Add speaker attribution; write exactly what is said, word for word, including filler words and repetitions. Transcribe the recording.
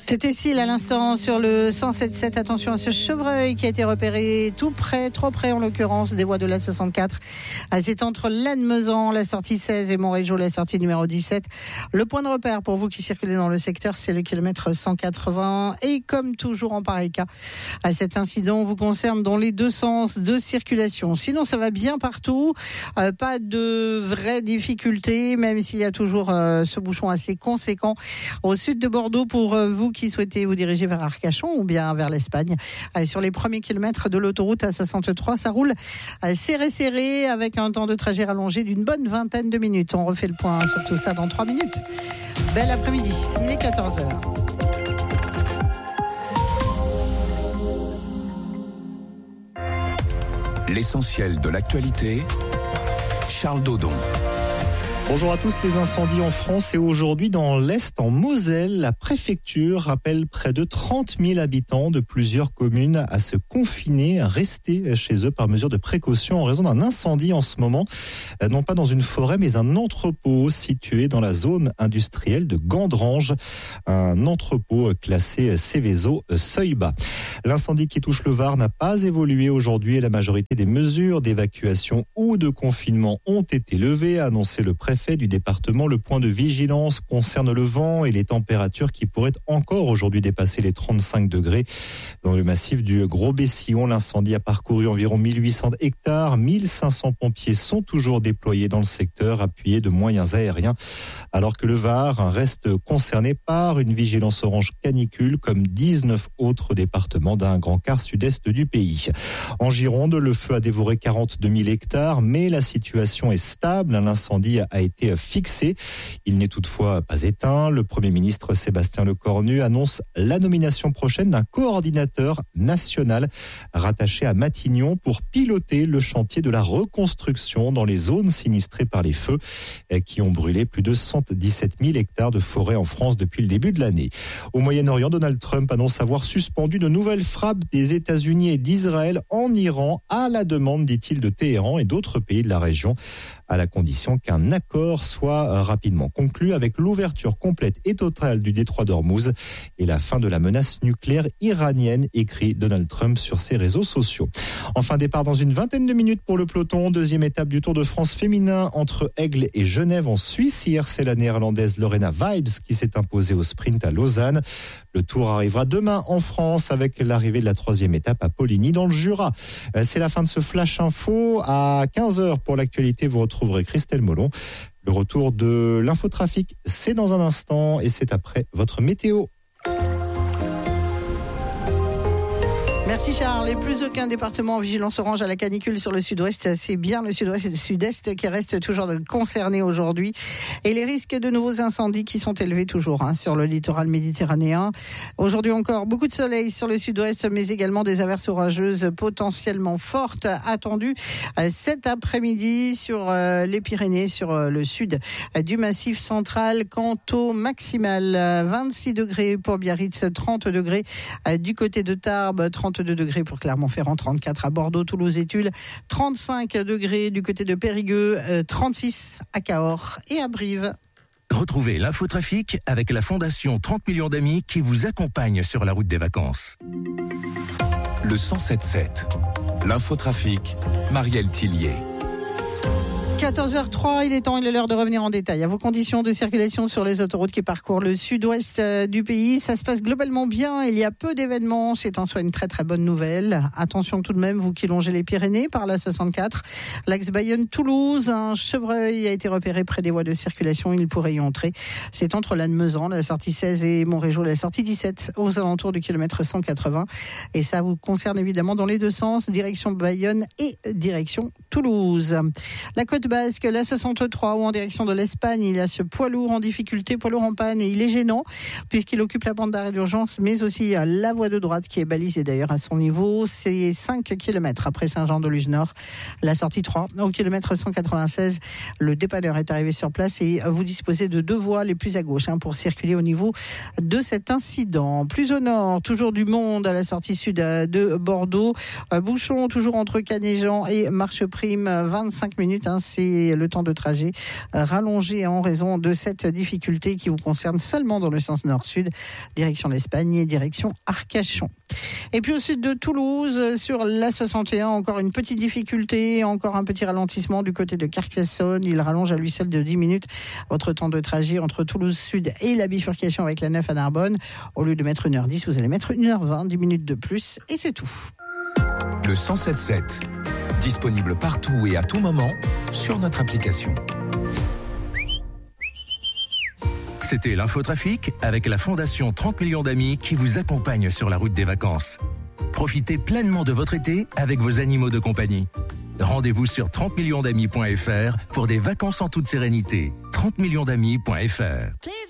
Speaker 1: C'était Cécile à l'instant sur le cent sept sept. Attention à ce chevreuil qui a été repéré tout près, trop près en l'occurrence, des voies de l'A soixante-quatre. C'est entre Lannemezan, la sortie seize, et Montrégeau, la sortie numéro dix-sept. Le point de repère pour vous qui circulez dans le secteur, c'est le kilomètre cent quatre-vingts. Et comme toujours en pareil cas, cet incident vous concerne dans les deux sens de circulation. Sinon, ça va bien partout. Euh, pas de vraies difficultés, même s'il y a toujours euh, ce bouchon assez conséquent au sud de Bordeaux pour euh, vous qui souhaitez vous diriger vers Arcachon ou bien vers l'Espagne. Euh, sur les premiers kilomètres de l'autoroute A soixante-trois, ça roule euh, serré serré avec un temps de trajet rallongé d'une bonne vingtaine de minutes. On refait le point sur tout ça dans trois minutes. Bel après-midi, il est quatorze heures.
Speaker 2: L'essentiel de l'actualité, Charles Dodon.
Speaker 3: Bonjour à tous. Les incendies en France et aujourd'hui dans l'Est, en Moselle, la préfecture rappelle près de trente mille habitants de plusieurs communes à se confiner, à rester chez eux par mesure de précaution en raison d'un incendie en ce moment, non pas dans une forêt mais un entrepôt situé dans la zone industrielle de Gandrange, un entrepôt classé Céveso seuil bas. L'incendie qui touche le Var n'a pas évolué aujourd'hui et la majorité des mesures d'évacuation ou de confinement ont été levées, a annoncé le préfet du département. Le point de vigilance concerne le vent et les températures qui pourraient encore aujourd'hui dépasser les trente-cinq degrés. Dans le massif du Gros-Bessillon, l'incendie a parcouru environ mille huit cents hectares. mille cinq cents pompiers sont toujours déployés dans le secteur, appuyés de moyens aériens, alors que le Var reste concerné par une vigilance orange canicule, comme dix-neuf autres départements d'un grand quart sud-est du pays. En Gironde, le feu a dévoré quarante-deux mille hectares, mais la situation est stable. L'incendie a été été fixé. Il n'est toutefois pas éteint. Le Premier ministre Sébastien Lecornu annonce la nomination prochaine d'un coordinateur national rattaché à Matignon pour piloter le chantier de la reconstruction dans les zones sinistrées par les feux qui ont brûlé plus de cent dix-sept mille hectares de forêt en France depuis le début de l'année. Au Moyen-Orient, Donald Trump annonce avoir suspendu de nouvelles frappes des États-Unis et d'Israël en Iran à la demande, dit-il, de Téhéran et d'autres pays de la région, à la condition qu'un accord soit rapidement conclu avec l'ouverture complète et totale du détroit d'Ormuz et la fin de la menace nucléaire iranienne, écrit Donald Trump sur ses réseaux sociaux. Enfin, départ dans une vingtaine de minutes pour le peloton. Deuxième étape du Tour de France féminin entre Aigle et Genève en Suisse. Hier, c'est la néerlandaise Lorena Vibes qui s'est imposée au sprint à Lausanne. Le Tour arrivera demain en France avec l'arrivée de la troisième étape à Poligny dans le Jura. C'est la fin de ce Flash Info. À quinze heures pour l'actualité, vous retrouverez Christelle Molon. Le retour de l'infotrafic, c'est dans un instant et c'est après votre météo.
Speaker 1: Merci Charles. Et plus aucun département en vigilance orange à la canicule sur le sud-ouest. C'est bien le sud-ouest et le sud-est qui restent toujours concernés aujourd'hui. Et les risques de nouveaux incendies qui sont élevés toujours hein, sur le littoral méditerranéen. Aujourd'hui encore, beaucoup de soleil sur le sud-ouest, mais également des averses orageuses potentiellement fortes attendues cet après-midi sur les Pyrénées, sur le sud du Massif central. Quant au maximal, vingt-six degrés pour Biarritz, trente degrés du côté de Tarbes, trente-deux degrés pour Clermont-Ferrand, trente-quatre à Bordeaux, Toulouse et Tulle, trente-cinq degrés du côté de Périgueux, trente-six à Cahors et à Brive.
Speaker 2: Retrouvez l'infotrafic avec la Fondation trente millions d'amis qui vous accompagne sur la route des vacances. Le cent sept sept. L'infotrafic, Marielle Tillier.
Speaker 1: quatorze heures trois, il est temps, il est l'heure de revenir en détail à vos conditions de circulation sur les autoroutes qui parcourent le sud-ouest du pays. Ça se passe globalement bien, il y a peu d'événements, c'est en soi une très très bonne nouvelle. Attention tout de même, vous qui longez les Pyrénées par la soixante-quatre, l'axe Bayonne-Toulouse, un chevreuil a été repéré près des voies de circulation, il pourrait y entrer. C'est entre Lannemezan, la sortie seize et Montrégeau, la sortie dix-sept, aux alentours du kilomètre cent quatre-vingts. Et ça vous concerne évidemment dans les deux sens, direction Bayonne et direction Toulouse. La côte basque, la soixante-trois, ou en direction de l'Espagne, il y a ce poids lourd en difficulté, poids lourd en panne, et il est gênant puisqu'il occupe la bande d'arrêt d'urgence, mais aussi la voie de droite qui est balisée d'ailleurs à son niveau. C'est cinq kilomètres après Saint-Jean-de-Luz-Nord, la sortie trois, au kilomètre cent quatre-vingt-seize. Le dépanneur est arrivé sur place et vous disposez de deux voies les plus à gauche hein, pour circuler au niveau de cet incident. Plus au nord, toujours du monde à la sortie sud de Bordeaux. Bouchon toujours entre Canéjan et Marcheprime, vingt-cinq minutes. Hein, c'est le temps de trajet rallongé en raison de cette difficulté qui vous concerne seulement dans le sens nord-sud, direction l'Espagne et direction Arcachon. Et puis au sud de Toulouse, sur l'A soixante et un, encore une petite difficulté, encore un petit ralentissement du côté de Carcassonne. Il rallonge à lui seul de dix minutes votre temps de trajet entre Toulouse Sud et la bifurcation avec la neuf à Narbonne. Au lieu de mettre une heure dix, vous allez mettre une heure vingt, dix minutes de plus, et c'est tout.
Speaker 2: Le cent sept sept, disponible partout et à tout moment sur notre application. C'était l'infotrafic avec la Fondation trente millions d'amis qui vous accompagne sur la route des vacances. Profitez pleinement de votre été avec vos animaux de compagnie. Rendez-vous sur trente millions d'amis point f r pour des vacances en toute sérénité. trente millions d'amis point f r.